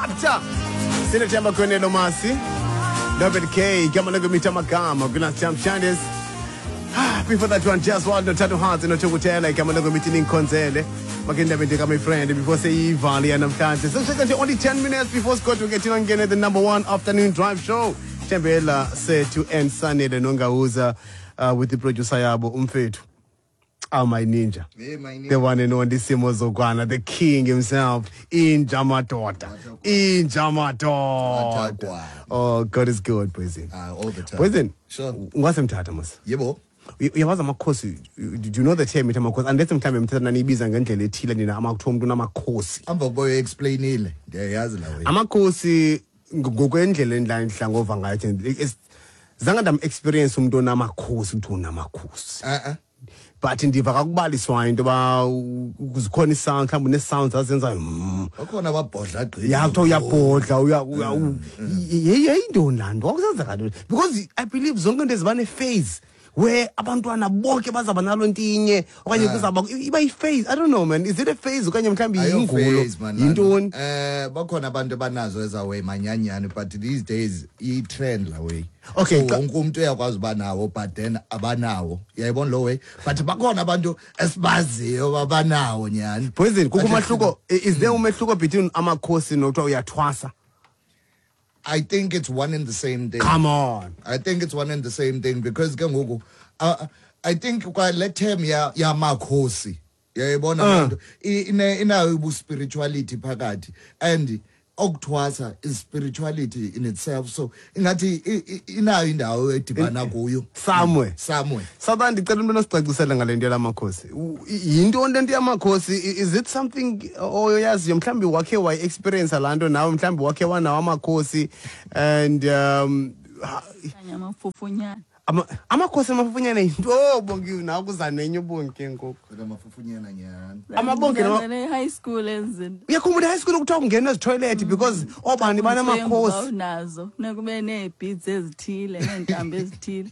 Doctor Sinethemba Khwenelo Masi David K Kama Nagomita Magama Gunas Jam Shandis. Before that one, just one, no Tattoo Hearts and no Chokutela, Kama Nagomita Ninkonzele. Makinda Bindika, my friend, before say Valley and Amtantis. So only 10 minutes before Scott will get in again at the number one afternoon drive show. Chambela said to end Sunday the Nonga Uza with the producer Yabo Umfetu. Oh, my ninja. Yeah, my ninja. The one and only Simo Zogwana, the king himself, in Jamatota. In Jamatota. Oh, God is good, President. All the time. President, sure. What's some Tatamas? Yebo. You was a makosi. Did you know the term? Unless some time I'm telling you, I'm going to tell you, I'm out home to Namakosi. I'm a boy explain it. Amakosi, go and Lango Vanga. Zangadam experience umdo Namakosi to Namakosi. But in the Vakabali swine, who's calling sound, come with sounds as in don't land. Because I believe Zongan is one phase where Abantuana Boke Bazabanalontinye or you about phase. I don't know, man. Is it a phase? Can you be in phase, man? Bakona Bandabanazo is away, Manyan, but these days he trend away. Okay, so was banao, but then abanao. Yeah, one low way. But Bakona Bandu Esbazi over banao, Yan. President, Kukumashuko, is there a Meshuko between Amakosi and Otoya Twasa? I think it's one and the same thing. Come on. I think it's one and the same thing because I think let him Makosi. Yeah, in our spirituality pagati. And Oktwasa is spirituality in itself. So in our somewhere. Southern determinants to sell Ngalendela Makosi. You don't Makosi. Is it something or yes, you can be working why experience a land now, you can be working one Makosi and Amakosi mafufunyana oh bongi na kuzanenyo bonke ngoko mafufunyana nyana amabonke high school enzini uyakhumula high school ukuthiwa ungena toilet because obani bana makhosi nazo nekube nebeats ezithile nentambo ezithile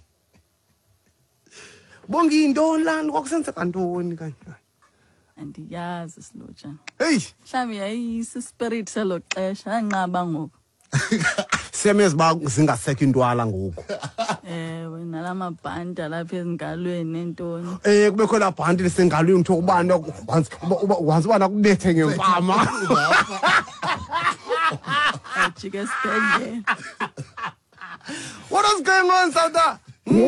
bongi into lana kwakusenza kantoni kanje andiyazi silotsha hey mhlawumbe yayisi spirit seloxesha anqaba ngoku semez ba zingasekho intwala ngoku wena lamabhanda lapha ezingalweni nentoni kube khona bhandi lesengalweni utho ubani once ubana kubethe ngempama ajike sibhedlela. What is going on, Sauda?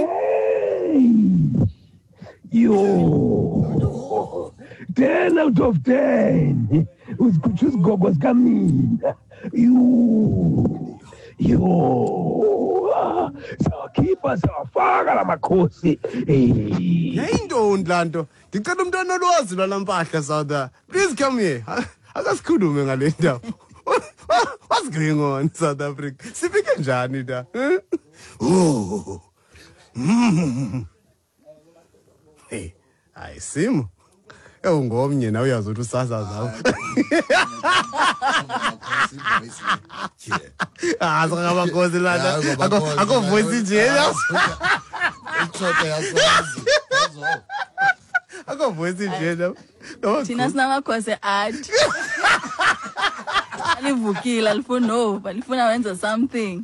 Yo, 10 out of 10. Usikuchuzi gogos kamina. Yo, sakhipha safaka lamakhosi. Yayintoni lanto? Ngicela umuntu onolwazi lwalampahla Sauda. Please come here. Akasikhulume ngale ndawo. What's going on, South Africa? Sifike njani da? Oh. Hey, I see. Ngomnye na uyazi ukuthi usasaza. Sakamakhosi lana. Akho voice nje. Akho voice nje. Thina sinamakhosi athi. Alivukile alifuna over, alifuna wenza something.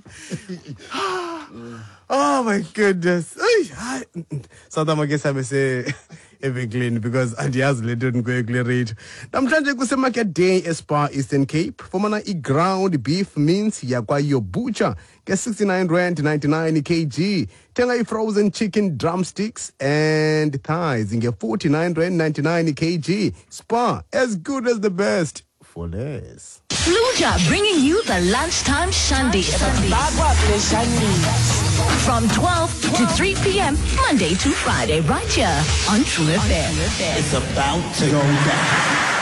Oh my goodness. Sometimes I guess I say every clean because Andia's later didn't go read. Namhlanje kusemarket day Espar Eastern Cape. Fomana ground beef means yakwa your butcher. Get 69 rand 99 kg. Tenga frozen chicken drumsticks and thighs. Get 49 rand 99 kg. Spar as good as the best for less. Fluja bringing you the lunchtime Shandies. From 12 to 3 p.m. Monday to Friday, right here on True FM. It's about to go down.